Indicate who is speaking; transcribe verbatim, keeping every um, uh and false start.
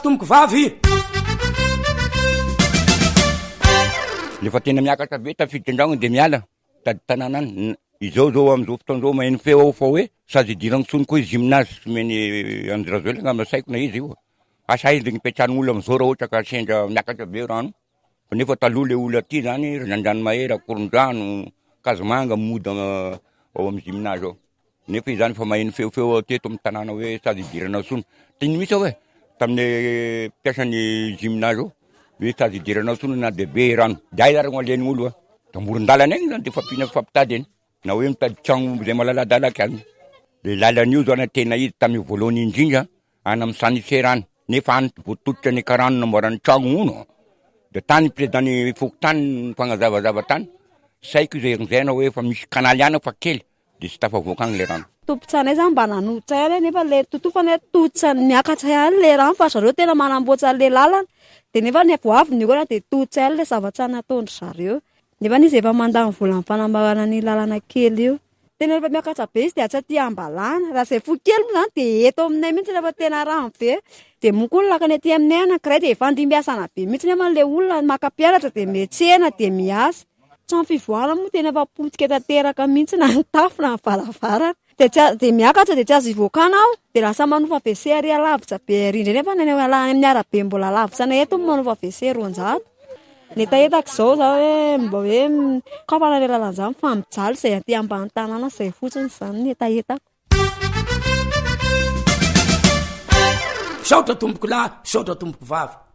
Speaker 1: tomboko vavy
Speaker 2: lefa tena miakatra be tafiditra andragno de miala tady tanàna any izao zao amizao fotoanzao maheno feo ao fa hoe sady idiragno tsony koa gymnase someny Andrazelo angamba saiko na izy io asa izy nipetrahany olo amizao raha ohatra ka sendra miakatra be rano fa nefa taloha le olo aty zany Randrano Mahery Akorondrano Kazimanga mody ao amy gymnase ao nefa izany fa maheno feofeo teto amy tanàna hoe sady idirana tsony tiny misy hoe tamin'ny mpiasan'ny gymnase ao hoe sady idirana tsony na de be rano day zaragno aleny olo a tamorondalana egny zany de fampina fampitady eny na hoe mitady tragno zay malaladalaka any le lalan'io zany tena izy tamin'ny voalohany indrindra any amy Saniserany nefa any voatotitra ny karano namboarany tragno uno de tany président Fokotany fagnazavazava tany saiko zay zayna hoe fa misy kanaly ana fa kely de tsy tafavoaka agny le rano
Speaker 3: tompotsanay zany mba nanotsay any nefa le totofany totsa miakatsay any le rano fa zareo tena manamboatra le lalana de nefa ny voaviny koa de totsay any le zavatsy nataondry zareo nefa izy efa mandany vola amin'ny fanambarana ny lalana kely io tena rehefa miakatra be izy de atsy aty ambalana raha zay fo kely moa zany de eto aminay mihitsy rehefa tena rano be de moa koa lakany aty aminay anankiray de efa andimbiasana be mihitsy nefa le olona makapiaratra de mietsena de miasa trano fivoarana moa tena efa potika tanteraka mihitsy na ny tafo na ny varavarana de tsy de miakatra de tsy azo ivokana ao de lasa manofa V C ary alavitra be rindry nefa ny amin'ny arabe mbola lavitra na eto manofa V C roanjato netaetako zao zao hoe mba hoe kaopana le lalana zany fa mijaly zay aty ambany tanàna zay fotsiny zany netaetako
Speaker 1: saotra tomboko lahy saotra tomboko vavy